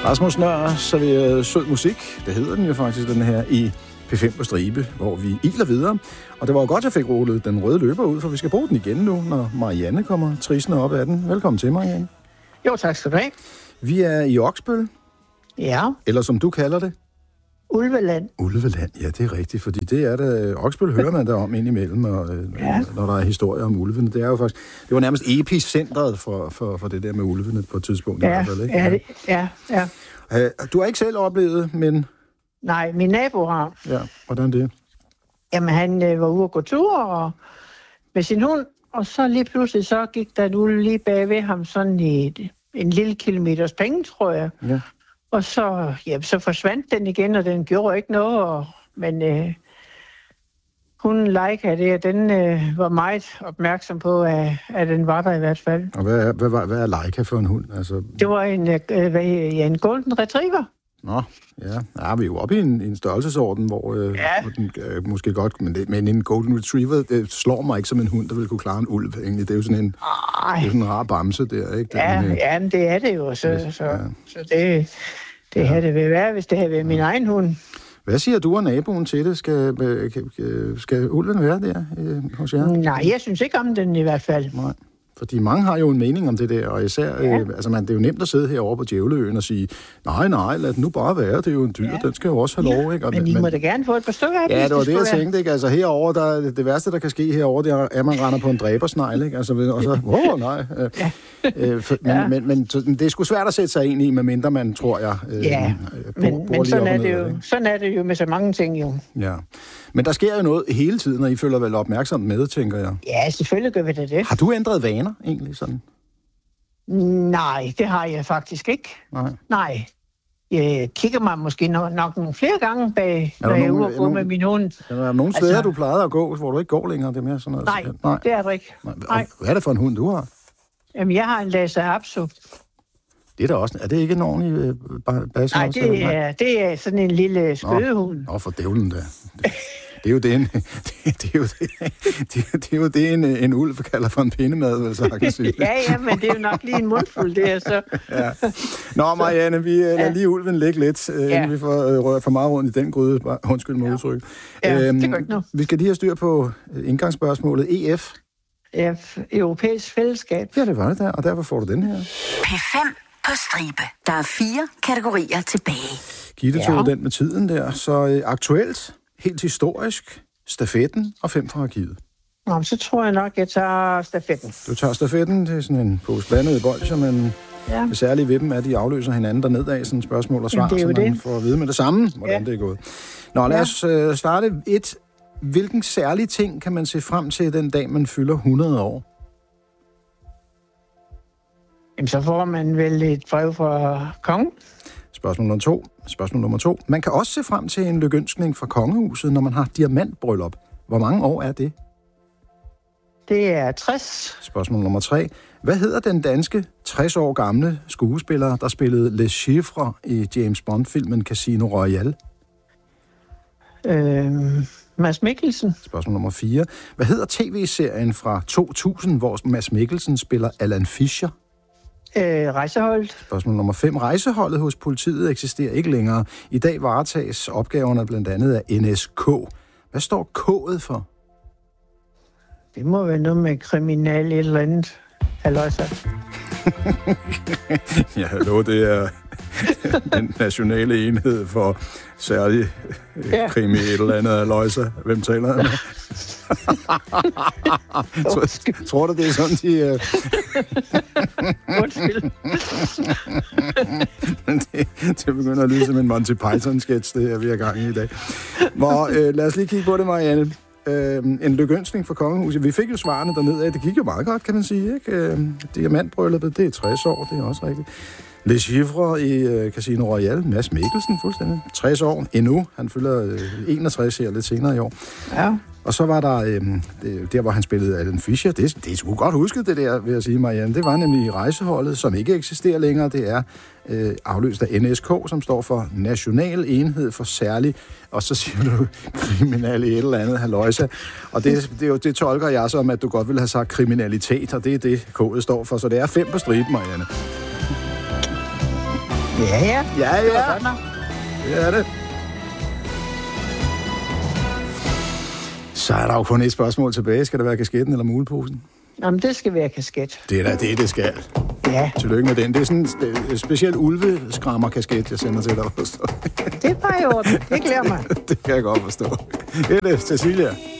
Rasmus Nøhr serverer sød musik. Det hedder den jo faktisk, den her i P5 på stribe, hvor vi iler videre. Og det var jo godt, at jeg fik rullet den røde løber ud, for vi skal bruge den igen nu, når Marianne kommer trisende op af den. Velkommen til, Marianne. Jo, tak skal du have. Vi er i Oksbøl. Ja. Eller som du kalder det. Ulveland. Ulveland, ja, det er rigtigt, fordi det er det. Oksbøl hører man der om indimellem, og, når der er historier om ulvene. Det er jo faktisk, det var nærmest epicentret for det der med ulvene på et tidspunkt. Ja, i hvert fald, ikke? Ja. Du har ikke selv oplevet, men... Nej, min nabo har. Ja, hvordan det? Jamen, han var ude at gå tur med sin hund, og så lige pludselig så gik der en ulv lige bag ved ham, sådan i en lille kilometers penge, tror jeg. Ja. Og så forsvandt den igen, og den gjorde ikke noget. Men hun Leica, den var meget opmærksom på, at den var der i hvert fald. Og hvad er Leica for en hund? Altså... Det var en golden retriever. Nå, ja, vi er jo oppe i en størrelsesorden, hvor den måske godt, men en golden retriever, det slår mig ikke som en hund, der vil kunne klare en ulv, egentlig. Det er jo sådan en rar bamse der, ikke? Men det er det jo, så det havde det vil være, hvis det havde været min egen hund. Hvad siger du og naboen til det? Skal ulven være der hos jer? Nej, jeg synes ikke om den i hvert fald. Nej. Fordi mange har jo en mening om det der, og især, det er jo nemt at sidde herovre på Djævleøen og sige, nej, lad den nu bare være, det er jo en dyr, den skal jo også have lov, ikke? Og men I må da gerne få et par stykker af. Ja, det var det, jeg tænkte, ikke? Altså herovre, det værste, der kan ske herovre, det er, at man render på en dræbersnegl, ikke? Altså, og så, nej. Men det er sgu svært at sætte sig ind i, medmindre man, tror jeg, men sådan er det jo med så mange ting, jo. Ja. Men der sker jo noget hele tiden, og I følger vel opmærksomt med, tænker jeg. Ja, selvfølgelig gør vi det. Har du ændret vaner, egentlig, sådan? Nej, det har jeg faktisk ikke. Nej. Jeg kigger mig måske nok nogle flere gange bag, når jeg er ude og gå med min hund. Er der nogle steder, du plejede at gå, hvor du ikke går længere? Det er mere sådan noget? Nej, det er det ikke. Nej. Hvad er det for en hund, du har? Jamen, jeg har en Lhasa Apso. Det er da også... Er det ikke en ordentlig basse? Nej, det er sådan en lille skødehund. Nå, for dævlen da. Det er jo det, det er jo det en ulv kalder for en pindemad, vel så kan sige. Ja, men det er jo nok lige en mundfuld, det er så. Ja. Nå, Marianne, vi lader lige ulven ligge lidt, inden vi får rørt for meget rundt i den gryde. Undskyld mig udtryk. Ja, det gør ikke noget. Vi skal lige have styr på indgangsspørgsmålet. EF? Europæisk fællesskab. Ja, det var det der, og derfor får du den her. P5 på stribe. Der er 4 kategorier tilbage. Gitte tog den med tiden der, så aktuelt... Helt historisk, stafetten og 5 fra arkivet. Nå, så tror jeg nok, jeg tager stafetten. Du tager stafetten, det er sådan en pose blandede bolcher, men det særlige ved dem er, at de afløser hinanden dernedad, sådan spørgsmål og svar, så man får at vide med det samme, hvordan det er gået. Nå, lad os starte. Hvilken særlig ting kan man se frem til den dag, man fylder 100 år? Jamen, så får man vel et brev fra kongen. Spørgsmål nummer 2. Man kan også se frem til en lykønskning fra kongehuset, når man har diamantbryllup. Hvor mange år er det? Det er 60. Spørgsmål nummer 3. Hvad hedder den danske 60 år gamle skuespiller, der spillede Les Chiffres i James Bond-filmen Casino Royale? Mads Mikkelsen. Spørgsmål nummer 4. Hvad hedder tv-serien fra 2000, hvor Mads Mikkelsen spiller Alan Fischer? Rejseholdet. Spørgsmål nummer 5. Rejseholdet hos politiet eksisterer ikke længere. I dag varetages opgaverne blandt andet af NSK. Hvad står K'et for? Det må være noget med kriminal et eller andet. Halløjsa. Ja, hallo, det er den nationale enhed for særlig krimi et eller andet halløjsa. Hvem taler han? Tror du, det er sådan, de... Undskyld. det begynder at lyde som en Monty Python-sketch, det her vi er gang i dag. Lad os lige kigge på det, Marianne. En lykønskning for kongehuset. Vi fik jo svarene dernede af. Det gik jo meget godt, kan man sige, ikke? Diamantbrylluppet, det er 60 år, det er også rigtigt. Les Chiffres i Casino Royale. Mads Mikkelsen, fuldstændig. 60 år endnu. Han fylder 61 her lidt senere i år. Ja. Og så var der der, hvor han spillede Alan Fischer. Det er sgu godt husket, det der, vil jeg sige, Marianne. Det var nemlig Rejseholdet, som ikke eksisterer længere. Det er afløst af NSK, som står for National Enhed for Særlig, og så siger du kriminal i et eller andet halløjsa. Og det tolker jeg som, at du godt vil have sagt kriminalitet, og det er det K'et står for. Så det er 5 på striben, Marianne. Ja. Ja. Det var godt nok. Det er det. Så er der jo kun et spørgsmål tilbage. Skal det være kasketten eller muleposen? Jamen, det skal være kasket. Det er da det skal. Ja. Tillykke med den. Det er sådan en speciel ulveskrammer-kasket, jeg sender til dig. Det er bare i orden. Det glæder mig. Det kan jeg godt forstå. Det er det, Cecilia.